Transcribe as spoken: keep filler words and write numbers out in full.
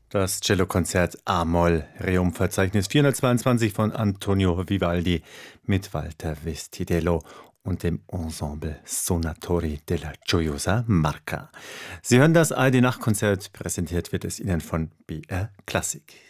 Das Cellokonzert A-Moll, Rerum-Verzeichnis vierhundertzweiundzwanzig von Antonio Vivaldi mit Walter Vestidello und dem Ensemble Sonatori della Gioiosa Marca. Sie hören das A R D-Nachtkonzert, präsentiert wird es Ihnen von B R Klassik.